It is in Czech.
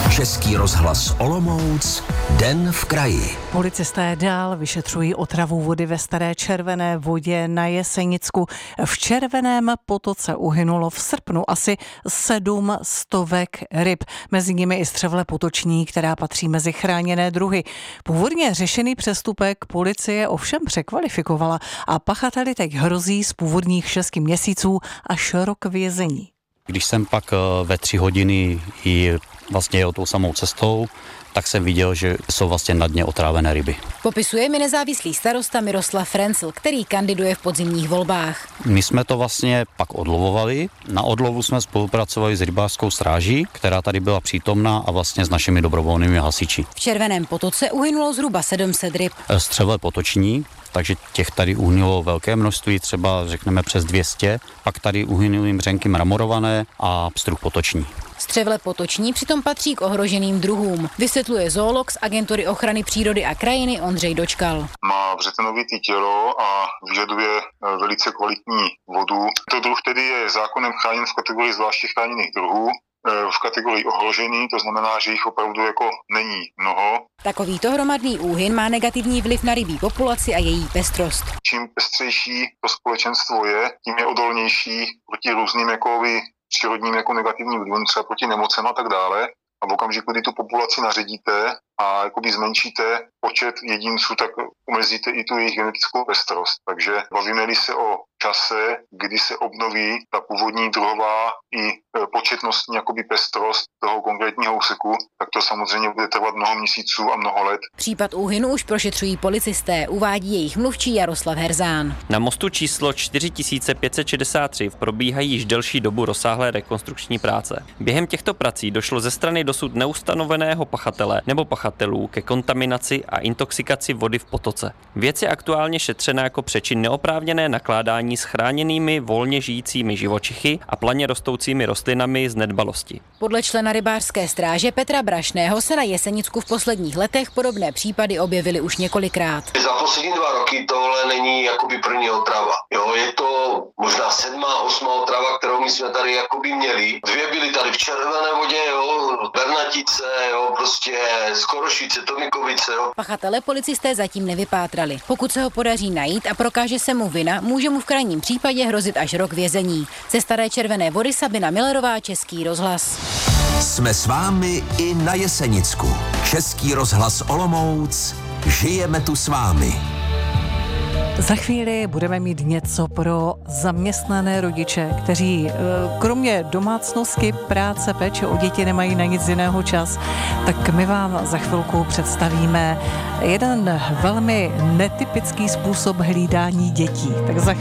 Český rozhlas Olomouc, Den v kraji. Policisté dál vyšetřují otravu vody ve Staré Červené Vodě na Jesenicku. V Červeném potoce uhynulo v srpnu asi 700 ryb, mezi nimi i střevle potoční, která patří mezi chráněné druhy. Původně řešený přestupek policie ovšem překvalifikovala a pachateli teď hrozí z původních 6 měsíců až rok vězení. Když jsem pak ve 3 hodiny vlastně jel tou samou cestou, tak jsem viděl, že jsou vlastně na dně otrávené ryby. Popisuje mi nezávislý starosta Miroslav Frencl, který kandiduje v podzimních volbách. My jsme to vlastně pak odlovovali. Na odlovu jsme spolupracovali s rybářskou stráží, která tady byla přítomná, a vlastně s našimi dobrovolnými hasiči. V Červeném potoce uhynulo zhruba 700 ryb. Střevle potoční, takže těch tady uhynulo velké množství, třeba řekneme přes 200. Pak tady uhynuly mřenky mramorované a pstruh potoční. Střevle potoční přitom patří k ohroženým druhům, vysvětluje zoolog z Agentury ochrany přírody a krajiny Ondřej Dočkal. Má břetonovité tělo a vyžaduje velice kvalitní vodu. To druh tedy je zákonem chráněn v kategorii zvláště chráněných druhů, v kategorii ohrožený, to znamená, že jich opravdu jako není mnoho. Takovýto hromadný úhyn má negativní vliv na rybí populaci a její pestrost. Čím pestřejší to společenstvo je, tím je odolnější proti různým přírodním negativním vlivům, třeba proti nemocem a tak dále. A v okamžiku, kdy tu populaci naředíte a zmenšíte počet jedinců, tak omezíte i tu jejich genetickou pestrost. Takže bavíme-li se o čase, kdy se obnoví ta původní druhová i početnostní pestrost toho konkrétního úseku, tak to samozřejmě bude trvat mnoho měsíců a mnoho let. Případ úhynu už prošetřují policisté, uvádí jejich mluvčí Jaroslav Herzán. Na mostu číslo 4563 probíhají již delší dobu rozsáhlé rekonstrukční práce. Během těchto prací došlo ze strany dosud neustanoveného pachatele nebo pachatelů ke kontaminaci a intoxikaci vody v potoce. Věc je aktuálně šetřena jako přečin neoprávněné nakládání s chráněnými volně žijícími živočichy a planě rostoucími rostlinami z nedbalosti. Podle člena rybářské stráže Petra Brašného se na Jesenicku v posledních letech podobné případy objevily už několikrát. Za poslední 2 roky tohle není první otrava. Jo, je to možná 7., 8. otrava, kterou my jsme tady měli. 2 byly tady v Červené Vodě, Bernatice, Skorošice, Tomikovice. Pachatele policisté zatím nevypátrali. Pokud se ho podaří najít a prokáže se mu vina, může mu v krajním případě hrozit až rok vězení. Ze Staré Červené Vody Sabina Millerová, Český rozhlas. Jsme s vámi i na Jesenicku. Český rozhlas Olomouc. Žijeme tu s vámi. Za chvíli budeme mít něco pro zaměstnané rodiče, kteří kromě domácnosti, práce, péče o děti nemají na nic jiného čas. Tak my vám za chvilku představíme jeden velmi netypický způsob hlídání dětí. Tak za